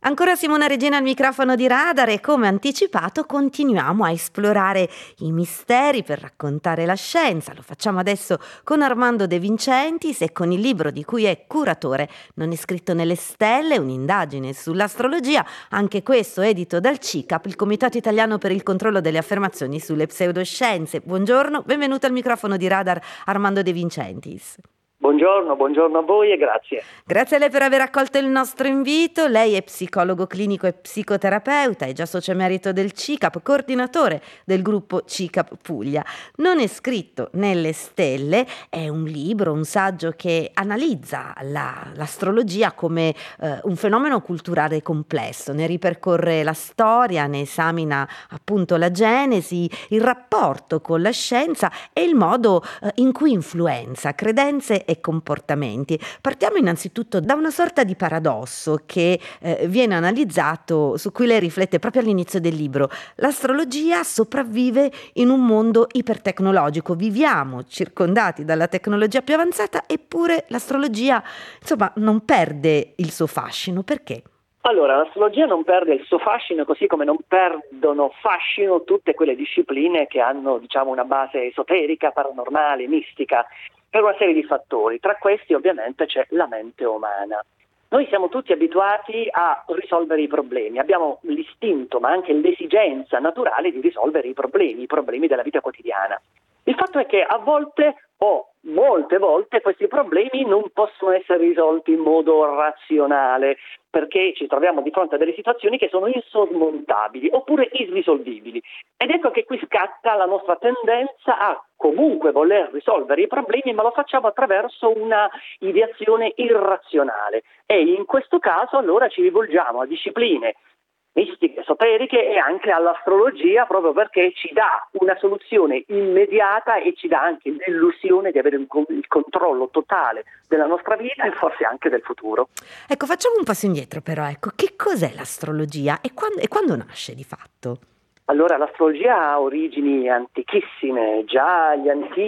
Ancora Simona Regina al microfono di Radar e come anticipato continuiamo a esplorare i misteri per raccontare la scienza. Lo facciamo adesso con Armando De Vincentis e con il libro di cui è curatore. Non è scritto nelle stelle, un'indagine sull'astrologia, anche questo edito dal CICAP, il Comitato Italiano per il Controllo delle Affermazioni sulle Pseudoscienze. Buongiorno, benvenuto al microfono di Radar Armando De Vincentis. Buongiorno a voi e grazie. Grazie a lei per aver accolto il nostro invito. Lei è psicologo clinico e psicoterapeuta, è già socio emerito del CICAP, coordinatore del gruppo CICAP Puglia. Non è scritto nelle stelle, è un libro, un saggio che analizza l'astrologia come un fenomeno culturale complesso, ne ripercorre la storia, ne esamina appunto la genesi, il rapporto con la scienza e il modo in cui influenza credenze e comportamenti. Partiamo innanzitutto da una sorta di paradosso che viene analizzato, su cui lei riflette proprio all'inizio del libro. L'astrologia sopravvive in un mondo ipertecnologico, viviamo circondati dalla tecnologia più avanzata, eppure l'astrologia, insomma, non perde il suo fascino. Perché? Allora, l'astrologia non perde il suo fascino, così come non perdono fascino tutte quelle discipline che hanno, una base esoterica, paranormale, mistica, per una serie di fattori. Tra questi ovviamente c'è la mente umana. Noi siamo tutti abituati a risolvere i problemi, abbiamo l'istinto ma anche l'esigenza naturale di risolvere i problemi della vita quotidiana. Il fatto è che a volte o molte volte questi problemi non possono essere risolti in modo razionale, perché ci troviamo di fronte a delle situazioni che sono insormontabili oppure irrisolvibili. Ed ecco che qui scatta la nostra tendenza a comunque voler risolvere i problemi, ma lo facciamo attraverso una ideazione irrazionale. E in questo caso allora ci rivolgiamo a discipline mistiche, esoteriche e anche all'astrologia, proprio perché ci dà una soluzione immediata e ci dà anche l'illusione di avere il controllo totale della nostra vita e forse anche del futuro. Ecco, facciamo un passo indietro però, che cos'è l'astrologia e quando nasce di fatto? Allora, l'astrologia ha origini antichissime, già gli antichi